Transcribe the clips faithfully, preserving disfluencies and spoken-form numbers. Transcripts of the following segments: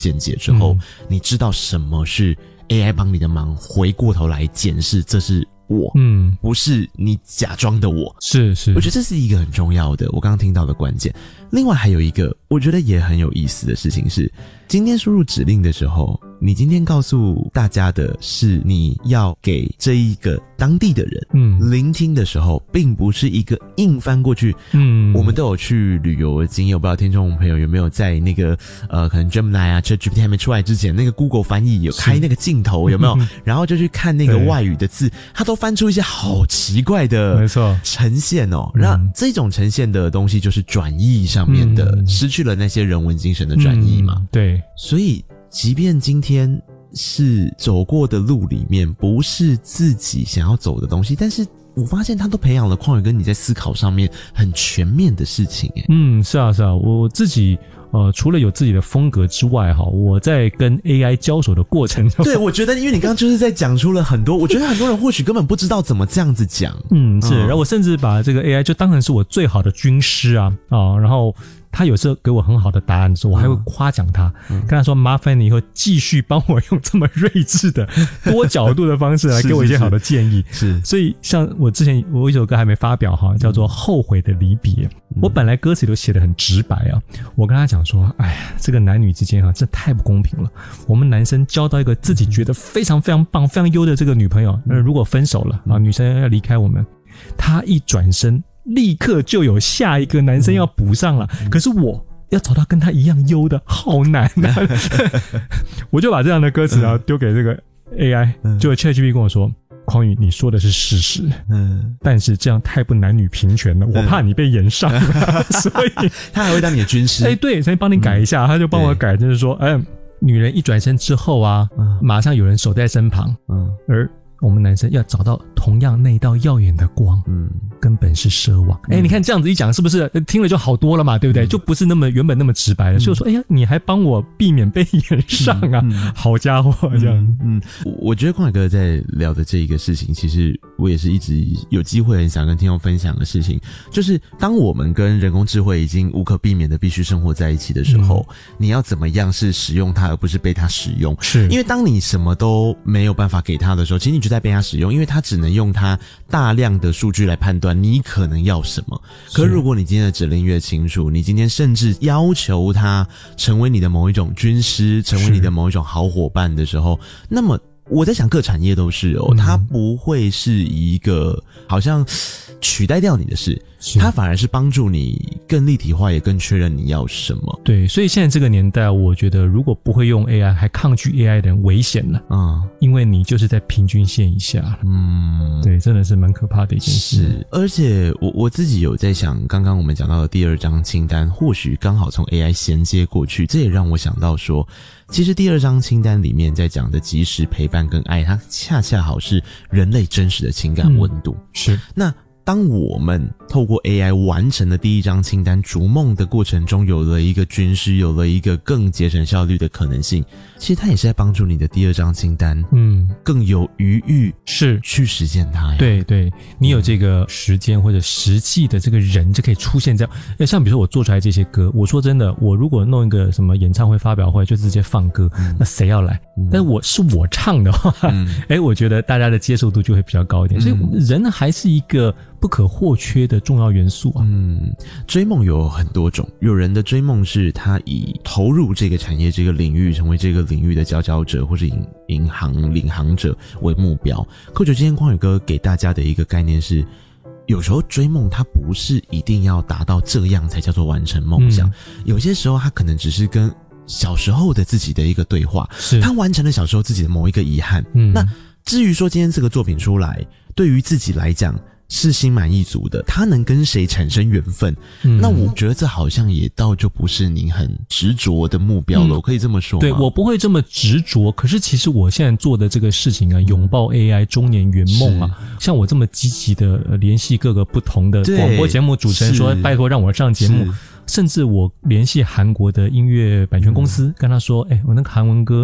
见解之后、嗯、你知道什么是 A I 帮你的忙，回过头来检视这是我，嗯，不是你假装的我， 是是， 我觉得这是一个很重要的，我刚刚听到的关键。另外还有一个我觉得也很有意思的事情是，今天输入指令的时候，你今天告诉大家的是你要给这一个当地的人，嗯，聆听的时候，并不是一个硬翻过去。嗯，我们都有去旅游的经验，我不知道听众朋友有没有在那个呃，可能 Gemini 啊 ChatGPT 还没出来之前，那个 Google 翻译有开那个镜头，有没有？然后就去看那个外语的字，它都翻出一些好奇怪的， 没错， 呈现哦。那这种呈现的东西就是转译上面的，嗯、失去了那些人文精神的转译嘛。 嗯、对， 所以即便今天是走过的路里面不是自己想要走的东西，但是我发现他都培养了匡宇跟你在思考上面很全面的事情耶。 嗯，是啊是啊，我自己呃，除了有自己的风格之外哈，我在跟 A I 交手的过程中， 对，我觉得因为你刚刚就是在讲出了很多，我觉得很多人或许根本不知道怎么这样子讲。 嗯，是，然后我甚至把这个 A I 就当成是我最好的军师啊啊，然后他有时候给我很好的答案的时候，我还会夸奖他，嗯、跟他说麻烦你以后继续帮我用这么睿智的多角度的方式来给我一些好的建议。 是, 是, 是， 所以像我之前我有一首歌还没发表哈，叫做《后悔的离别》。嗯、我本来歌词都写得很直白啊，我跟他讲说，哎呀，这个男女之间啊，这太不公平了。我们男生交到一个自己觉得非常非常棒、非常优的这个女朋友，那如果分手了啊，女生要离开我们，他一转身。立刻就有下一个男生要补上了，嗯、可是我要找到跟他一样优的，好难啊！我就把这样的歌词啊丢给这个 A I，、嗯、就 ChatGPT 跟我说：“匡宇，你说的是事实，嗯，但是这样太不男女平权了，我怕你被延上了，嗯、所以他还会当你的军师。 哎，对，所以帮你改一下，嗯、他就帮我改，就是说，哎，女人一转身之后啊，嗯、马上有人守在身旁，嗯，而。”我们男生要找到同样那道耀眼的光，嗯，根本是奢望。哎、欸，你看这样子一讲，是不是听了就好多了嘛？对不对？嗯、就不是那么原本那么直白了。嗯、所以我说，哎呀，你还帮我避免被延上啊！嗯嗯、好家伙，这样。 嗯，嗯我觉得匡宇哥在聊的这一个事情，其实我也是一直有机会很想跟听众分享的事情，就是当我们跟人工智慧已经无可避免的必须生活在一起的时候，嗯、你要怎么样是使用它，而不是被它使用？ 是因为当你什么都没有办法给它的时候，其实你就在被它使用，因为它只能用它大量的数据来判断你可能要什么。可是如果你今天的指令越清楚，你今天甚至要求它成为你的某一种军师，成为你的某一种好伙伴的时候，那么我在想各产业都是哦，它不会是一个好像取代掉你的事，它反而是帮助你更立体化，也更确认你要什么。 对，所以现在这个年代，我觉得如果不会用 A I 还抗拒 A I 的人危险了啊、嗯，因为你就是在平均线以下。嗯，对，真的是蛮可怕的一件事。 是，而且我我自己有在想，刚刚我们讲到的第二张清单，或许刚好从 A I 衔接过去，这也让我想到说，其实第二张清单里面在讲的及时陪伴跟爱，它恰恰好是人类真实的情感温度。嗯、是，那当我们透过 A I 完成了第一张清单，逐梦的过程中有了一个军师，有了一个更节省效率的可能性，其实它也是在帮助你的第二张清单，嗯，更有余裕是去实现它呀。 对对，你有这个时间或者实际的这个人就可以出现这样。像比如说我做出来这些歌，我说真的，我如果弄一个什么演唱会发表会就直接放歌，嗯、那谁要来？嗯、但是我是我唱的话，嗯、诶我觉得大家的接受度就会比较高一点。嗯、所以人还是一个不可或缺的重要元素啊。 嗯，追梦有很多种，有人的追梦是他以投入这个产业这个领域，成为这个领域的佼佼者或是引引航领航者为目标。可我觉得今天匡宇哥给大家的一个概念是，有时候追梦它不是一定要达到这样才叫做完成梦想，嗯、有些时候它可能只是跟小时候的自己的一个对话，是他完成了小时候自己的某一个遗憾。嗯，那至于说今天这个作品出来，对于自己来讲是心满意足的，他能跟谁产生缘分，嗯、那我觉得这好像也倒就不是您很执着的目标了，嗯、我可以这么说吗？ 对，我不会这么执着，可是其实我现在做的这个事情啊，拥抱 A I 中年圆梦啊，像我这么积极的联系各个不同的广播节目主持人说拜托让我上节目，甚至我联系韩国的音乐版权公司，嗯、跟他说，哎，我那个韩文歌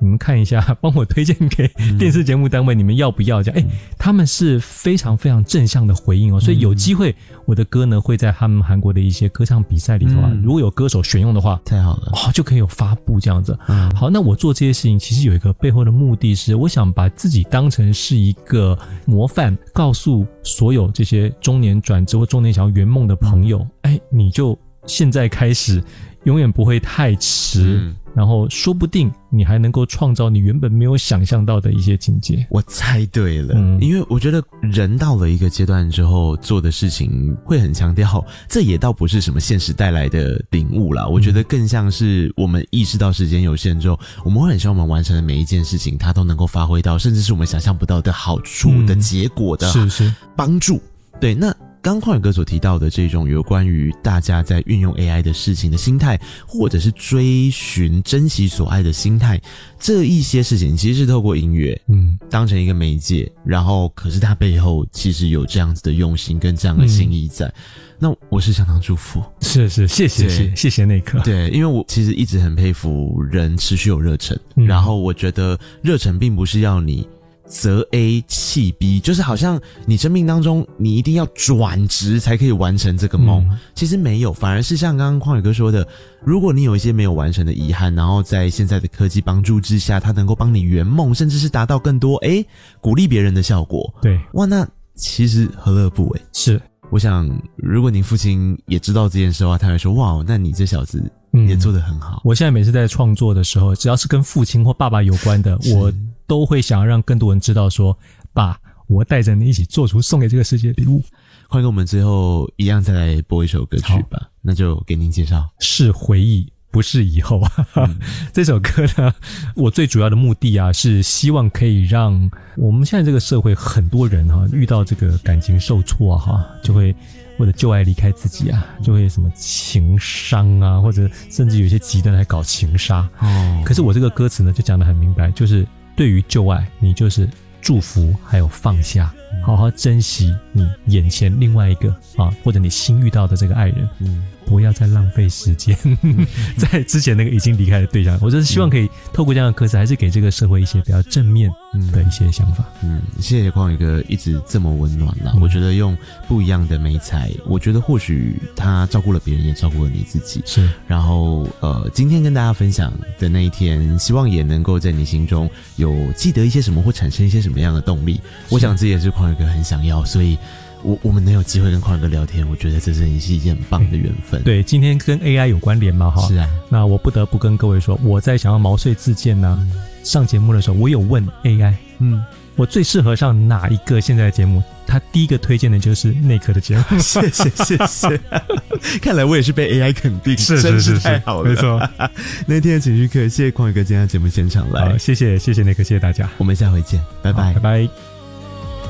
你们看一下，帮我推荐给电视节目单位，嗯、你们要不要？这样，哎，他们是非常非常正向的回应哦。所以有机会，我的歌呢会在他们韩国的一些歌唱比赛里头啊，嗯、如果有歌手选用的话， 太好了， 哦，就可以有发布这样子。嗯、好，那我做这些事情其实有一个背后的目的是，我想把自己当成是一个模范，告诉所有这些中年转职或中年想要圆梦的朋友，哎，你就现在开始。永远不会太迟、嗯、然后说不定你还能够创造你原本没有想象到的一些境界。 我猜对了、嗯、因为我觉得人到了一个阶段之后做的事情会很强调，这也倒不是什么现实带来的领悟啦，我觉得更像是我们意识到时间有限之后，我们会很希望我们完成的每一件事情它都能够发挥到甚至是我们想象不到的好处、嗯、的结果的是是帮助。对，那刚匡宇哥所提到的这种有关于大家在运用 A I 的事情的心态，或者是追寻珍惜所爱的心态，这一些事情其实是透过音乐嗯当成一个媒介，然后可是它背后其实有这样子的用心跟这样的心意在、嗯、那我是相当祝福。 是是，谢谢谢谢谢内克。 对，因为我其实一直很佩服人持续有热忱、嗯、然后我觉得热忱并不是要你择 A 弃 B， 就是好像你生命当中你一定要转职才可以完成这个梦、嗯、其实没有，反而是像刚刚匡宇哥说的，如果你有一些没有完成的遗憾，然后在现在的科技帮助之下，它能够帮你圆梦，甚至是达到更多诶鼓励别人的效果。 对， 哇，那其实何乐不为。 是， 我想如果您父亲也知道这件事的话，他会说哇，那你这小子也做得很好、嗯、 我现在每次在创作的时候，只要是跟父亲或爸爸有关的，我都会想要让更多人知道说，爸，我带着你一起做出送给这个世界的礼物。 欢迎我们最后一样再来播一首歌曲吧，那就给您介绍。 是回忆，不是以后。嗯、这首歌呢，我最主要的目的啊，是希望可以让我们现在这个社会很多人哈、啊，遇到这个感情受挫啊哈，就会或者旧爱离开自己啊，就会什么情伤啊，或者甚至有些极端还搞情杀。哦，可是我这个歌词呢，就讲得很明白，就是对于旧爱，你就是祝福还有放下，好好珍惜你眼前另外一个啊，或者你新遇到的这个爱人。嗯，不要再浪费时间在之前那个已经离开的对象。我就是希望可以透过这样的歌词，还是给这个社会一些比较正面的一些想法。嗯， 谢谢匡宇哥一直这么温暖啦、嗯、我觉得用不一样的媒材，我觉得或许他照顾了别人，也照顾了你自己。 是， 然后呃，今天跟大家分享的那一天，希望也能够在你心中有记得一些什么，或产生一些什么样的动力。我想这也是匡宇哥很想要，所以我我们能有机会跟匡宇哥聊天，我觉得这是一件很棒的缘分、嗯。对， 今天跟 A I 有关联嘛，哈。 是啊。 那我不得不跟各位说，我在想要毛遂自荐呢、啊嗯，上节目的时候，我有问 A I， 嗯，我最适合上哪一个现在的节目？他第一个推荐的就是内科的节目。 谢谢谢谢。看来我也是被 A I 肯定， 是是 是, 是, 是太好了，没错。 那天的情绪课，谢谢匡宇哥今天的节目现场来， 好，谢谢谢谢内科，谢谢大家， 我们下回见，拜拜拜拜。